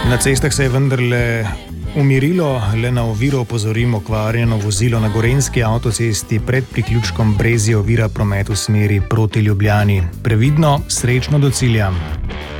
Na cestah se je vendarle umirilo, le na oviro opozorimo okvarjeno vozilo na gorenjski avtocesti pred priključkom Brezje ovira promet v smeri proti Ljubljani. Previdno, srečno do cilja.